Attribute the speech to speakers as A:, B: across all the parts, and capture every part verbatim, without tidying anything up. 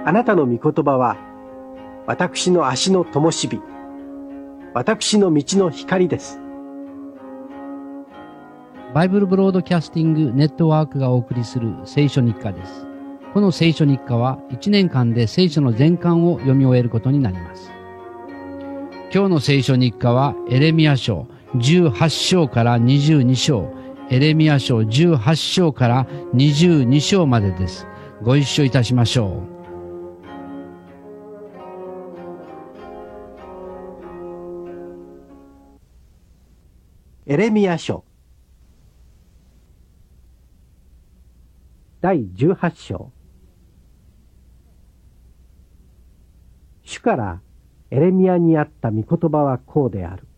A: あなたの御言葉は、私の足の灯火、私の道の光です。
B: バイブルブロードキャスティングネットワークがお送りする聖書日課です。この聖書日課はいちねんかんで聖書の全巻を読み終えることになります。今日の聖書日課はエレミヤ書じゅうはち章からにじゅうに章、エレミヤ書じゅうはち章からにじゅうに章までです。ご一緒いたしましょう。
A: エレミヤ書だいじゅうはち章。主からエレミヤにあった御言葉はこうである。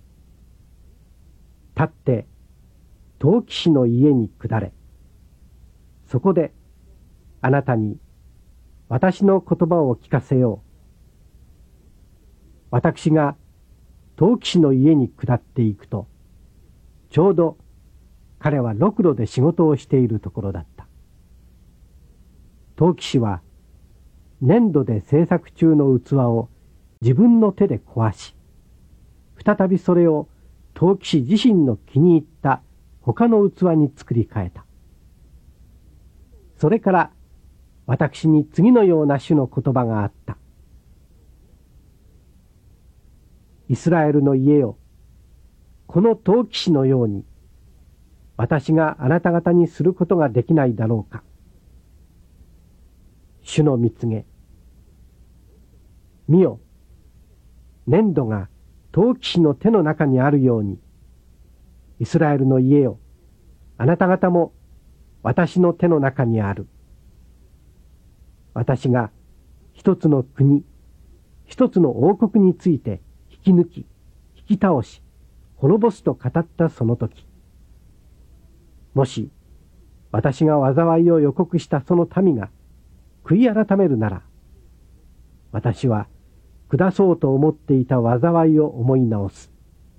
A: 立って陶器師の家に下れ。そこであなたに私の言葉を聞かせよう。私が陶器師の家に下っていくと、ちょうど彼はろくろで仕事をしているところだった。陶器師は粘土で制作中の器を自分の手で壊し、再びそれを陶器師自身の気に入った他の器に作り変えた。それから私に次のような種の言葉があった。イスラエルの家よ、この陶器師のように私があなた方にすることができないだろうか。主の御告げ。見よ、粘土が陶器師の手の中にあるように、イスラエルの家よ、あなた方も私の手の中にある。私が一つの国、一つの王国について引き抜き、引き倒し、滅ぼすと語ったその時、もし私が災いを予告したその民が悔い改めるなら、私は下そうと思っていた災いを思い直す。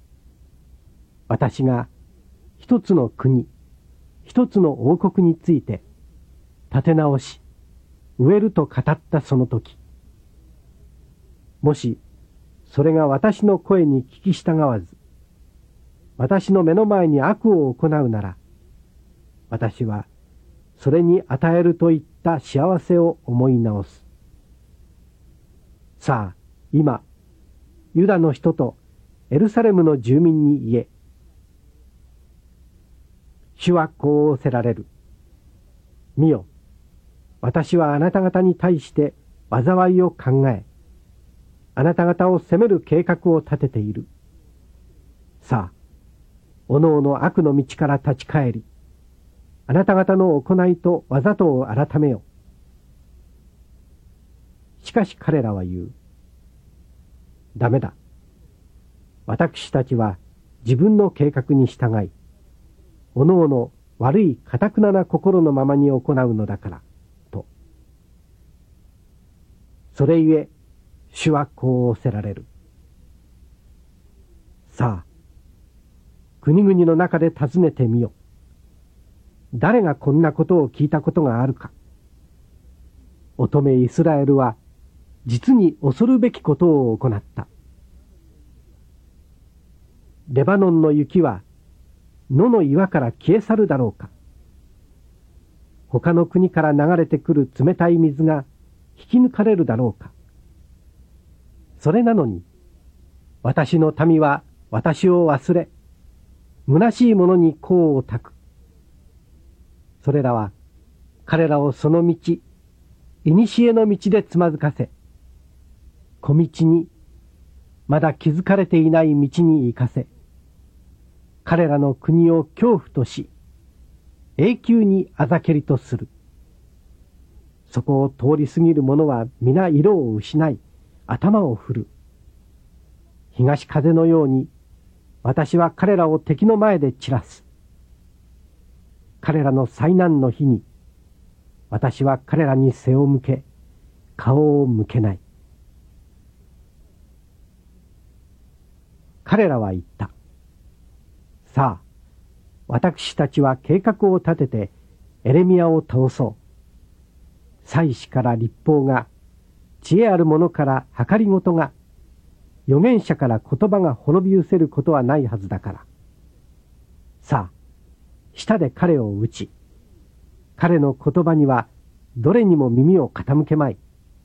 A: 私が一つの国、一つの王国について立て直し、植えると語ったその時、もしそれが私の声に聞き従わず、私の目の前に悪を行うなら、私はそれに与えるといった幸せを思い直す。さあ、今、ユダの人とエルサレムの住民に言え。主はこう仰せられる。見よ、私はあなた方に対して災いを考え、あなた方を責める計画を立てている。さあ、おのおの悪の道から立ち返り、あなた方の行いとわざとを改めよ。しかし彼らは言う。ダメだ。私たちは自分の計画に従い、おのおの悪い堅なな心のままに行うのだから、と。それゆえ、主はこう仰せられる。さあ、国々の中で尋ねてみよ。誰がこんなことを聞いたことがあるか。乙女イスラエルは実に恐るべきことを行った。レバノンの雪は野の岩から消え去るだろうか。他の国から流れてくる冷たい水が引き抜かれるだろうか。それなのに、私の民は私を忘れ、虚しいものに甲をたく。それらは彼らをその道、いにしえの道でつまずかせ、小道に、まだ築かれていない道に行かせ、彼らの国を恐怖とし、永久にあざけりとする。そこを通り過ぎる者は皆色を失い、頭を振る。東風のように、私は彼らを敵の前で散らす。彼らの災難の日に、私は彼らに背を向け、顔を向けない。彼らは言った。さあ、私たちは計画を立ててエレミヤを倒そう。祭司から律法が知恵ある者から計りごとが、預言者から言葉が滅び失せることはないはずだから。さあ、舌で彼を打ち、彼の言葉にはどれにも耳を傾けまい。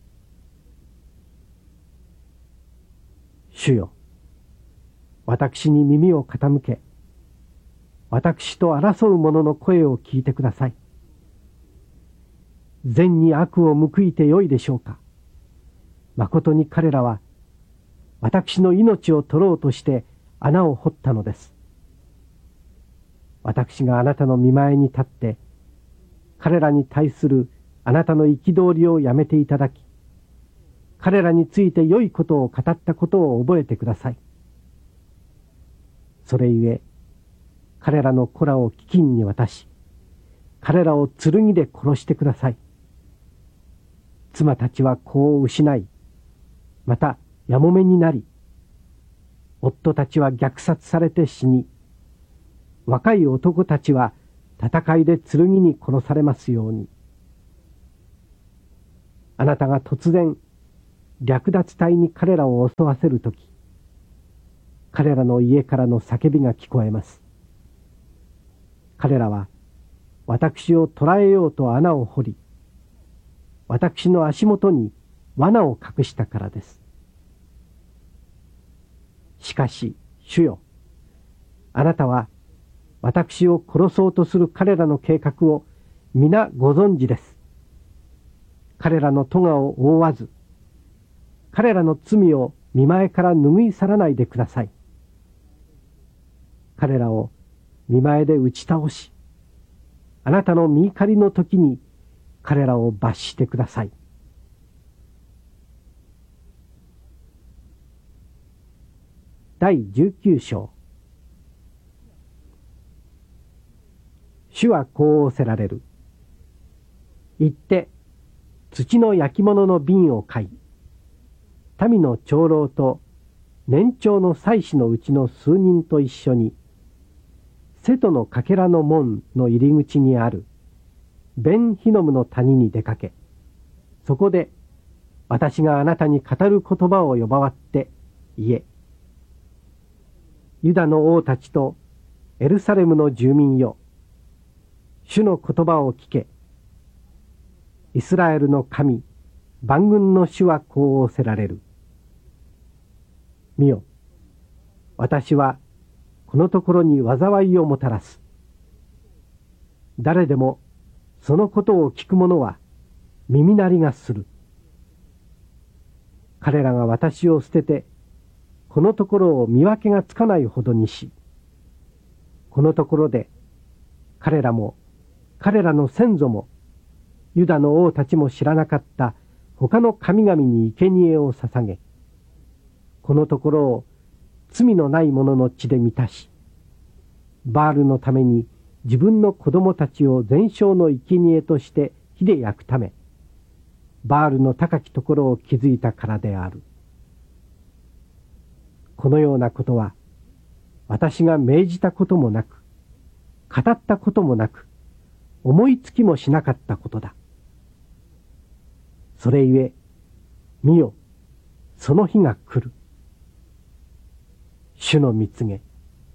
A: 主よ、私に耳を傾け、私と争う者の声を聞いてください。善に悪を報いてよいでしょうか。まことに彼らは、私の命を取ろうとして穴を掘ったのです。私があなたの見前に立って、彼らに対するあなたの憤りをやめていただき、彼らについて良いことを語ったことを覚えてください。それゆえ、彼らの子らを飢饉に渡し、彼らを剣で殺してください。妻たちは子を失い、またやもめになり、夫たちは虐殺されて死に、若い男たちは戦いで剣に殺されますように。あなたが突然、略奪隊に彼らを襲わせるとき、彼らの家からの叫びが聞こえます。彼らは私を捕らえようと穴を掘り、私の足元に罠を隠したからです。しかし、主よ、あなたは私を殺そうとする彼らの計画を皆ご存知です。彼らの咎を覆わず、彼らの罪を見前から拭い去らないでください。彼らを見前で打ち倒し、あなたの御怒りの時に彼らを罰してください。第じゅうきゅう章。主はこう仰せられる。行って、土の焼き物の瓶を買い、民の長老と年長の祭司のうちの数人と一緒に、瀬戸のかけらの門の入り口にあるベンヒノムの谷に出かけ、そこで私があなたに語る言葉を呼ばわって言え。ユダの王たちとエルサレムの住民よ、主の言葉を聞け。イスラエルの神、万軍の主はこう仰せられる。見よ、私はこのところに災いをもたらす。誰でもそのことを聞く者は耳鳴りがする。彼らが私を捨てて、このところを見分けがつかないほどにし、このところで彼らも彼らの先祖もユダの王たちも知らなかった他の神々に生贄を捧げ、このところを罪のない者の血で満たし、バールのために自分の子供たちを全焼の生贄として火で焼くため、バールの高きところを築いたからである。このようなことは、私が命じたこともなく、語ったこともなく、思いつきもしなかったことだ。それゆえ、見よ、その日が来る。主の蜜げ。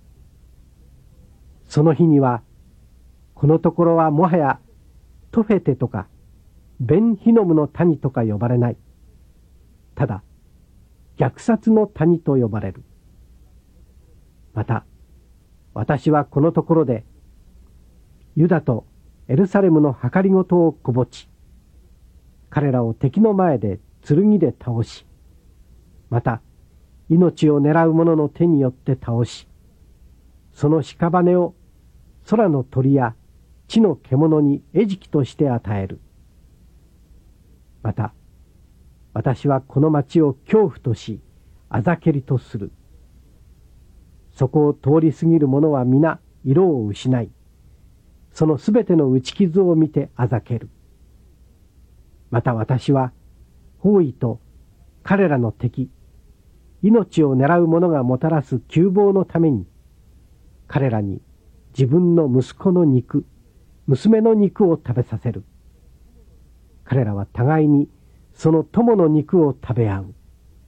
A: その日には、このところはもはやトフェテとかベンヒノムの谷とか呼ばれない。ただ、虐殺の谷と呼ばれる。また、私はこのところで、ユダとエルサレムの計りごとをこぼち、彼らを敵の前で剣で倒し、また、命を狙う者の手によって倒し、その屍を空の鳥や地の獣に餌食として与える。また、私はこの町を恐怖とし、あざけりとする。そこを通り過ぎる者は皆色を失い、そのすべての打ち傷を見てあざける。また私は、包囲と彼らの敵、命を狙う者がもたらす窮乏のために、彼らに自分の息子の肉、娘の肉を食べさせる。彼らは互いにその友の肉を食べ合う。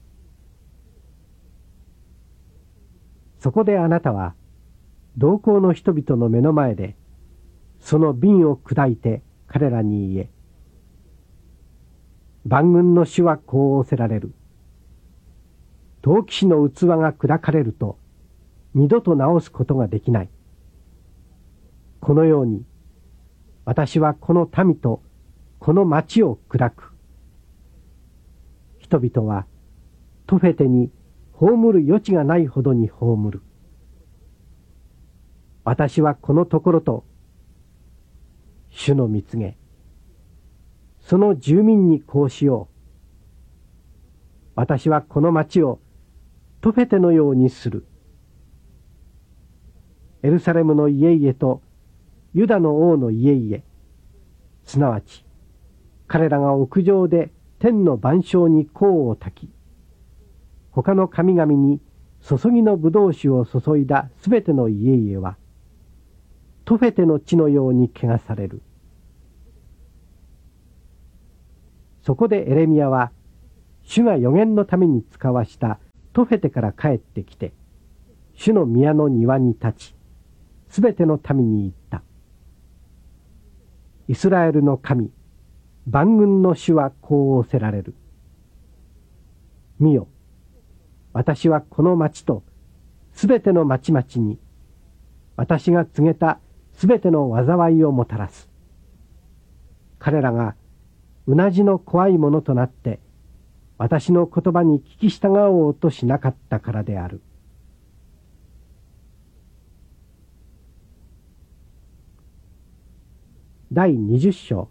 A: そこであなたは同行の人々の目の前でその瓶を砕いて彼らに言え、万軍の主はこう仰せられる。陶器師の器が砕かれると二度と直すことができない。このように私はこの民とこの町を砕く。人々はトフェテに葬る余地がないほどに葬る。私はこのところと主の蜜げ、その住民にこうしよう。私はこの町をトフェテのようにする。エルサレムの家々とユダの王の家々、すなわち彼らが屋上で天の晩鐘に香を焚き、他の神々に注ぎの葡萄酒を注いだすべての家々はトフェテの地のように汚される。そこでエレミヤは主が預言のために使わしたトフェテから帰ってきて、主の宮の庭に立ち、すべての民に言った。イスラエルの神、万軍の主はこう仰せられる。見よ、私はこの町とすべての町々に、私が告げたすべての災いをもたらす。彼らがうなじの怖いものとなって、私の言葉に聞き従おうとしなかったからである。第二十章。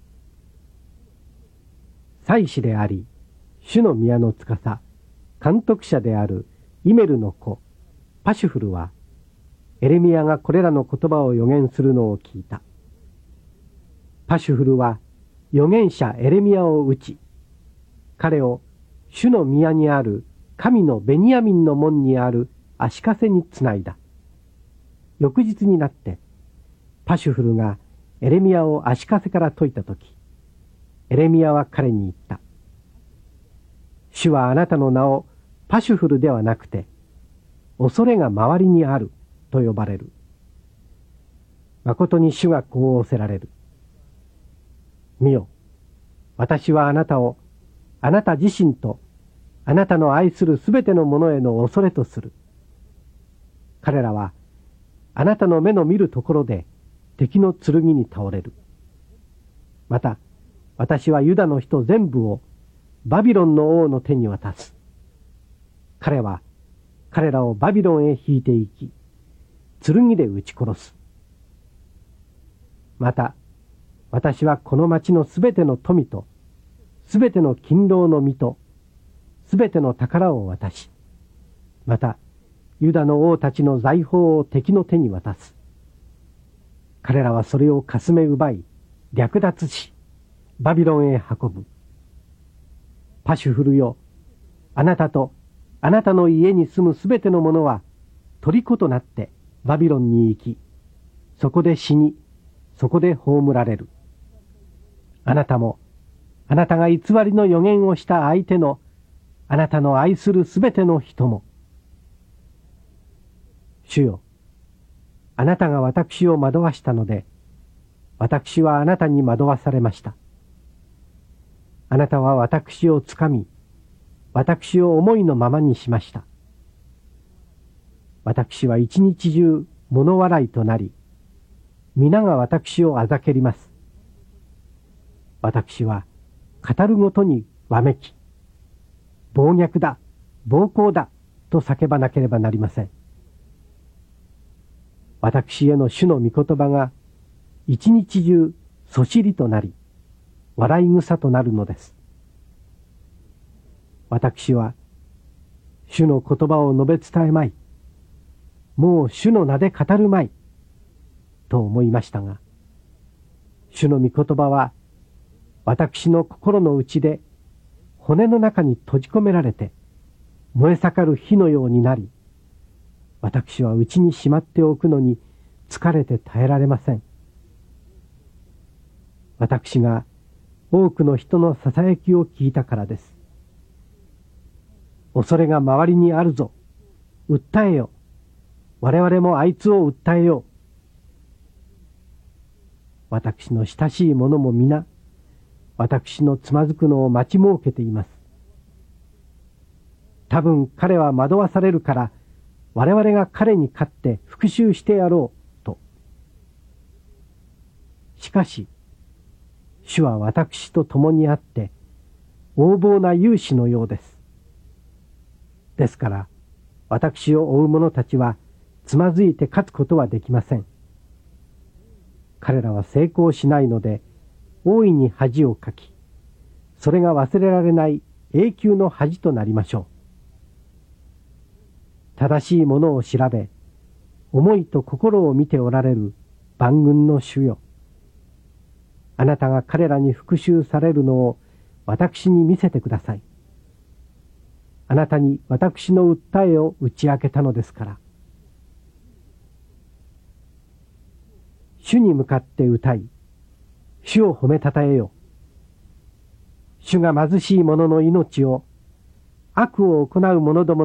A: 祭司であり、主の宮の司、監督者であるイメルの子、パシュフルは、エレミヤがこれらの言葉を預言するのを聞いた。パシュフルは預言者エレミヤを討ち、彼を主の宮にある神のベニヤミンの門にある足かせにつないだ。翌日になって、パシュフルがエレミヤを足かせから解いたとき、エレミヤは彼に言った。主はあなたの名をパシュフルではなくて、恐れが周りにあると呼ばれる。誠に主がこう仰せられる。見よ、私はあなたを、あなた自身と、あなたの愛するすべてのものへの恐れとする。彼らは、あなたの目の見るところで、敵の剣に倒れる。また、私はユダの人全部をバビロンの王の手に渡す。彼は彼らをバビロンへ引いて行き、剣で撃ち殺す。また、私はこの町のすべての富と、すべての勤労の実と、すべての宝を渡し、また、ユダの王たちの財宝を敵の手に渡す。彼らはそれをかすめ奪い、略奪し、バビロンへ運ぶ。パシュフルよ、あなたとあなたの家に住むすべての者は虜となってバビロンに行き、そこで死に、そこで葬られる。あなたも、あなたが偽りの預言をした相手の、あなたの愛するすべての人も。主よ、あなたが私を惑わしたので、私はあなたに惑わされました。あなたは私をつかみ、私を思いのままにしました。私は一日中物笑いとなり、皆が私をあざけります。私は語るごとにわめき、暴虐だ、暴行だと叫ばなければなりません。私への主の御言葉が一日中そしりとなり、笑い草となるのです。私は主の言葉を述べ伝えまい。もう主の名で語るまい。と思いましたが、主の御言葉は私の心の内で骨の中に閉じ込められて燃え盛る火のようになり、私は内にしまっておくのに疲れて耐えられません。私が多くの人のささやきを聞いたからです。恐れが周りにあるぞ。訴えよ。我々もあいつを訴えよう。私の親しい者も皆、私のつまずくのを待ち設けています。多分彼は惑わされるから、我々が彼に勝って復讐してやろう、と。しかし、主は私と共にあって、横暴な勇士のようです。ですから、私を追う者たちは、つまずいて勝つことはできません。彼らは成功しないので、大いに恥をかき、それが忘れられない永久の恥となりましょう。正しいものを調べ、思いと心を見ておられる万軍の主よ。あなたが彼らに復讐されるのを私に見せてください。あなたに私の訴えを打ち明けたのですから。主に向かって歌い、主を褒めたたえよ。主が貧しい者の命を、悪を行う者ども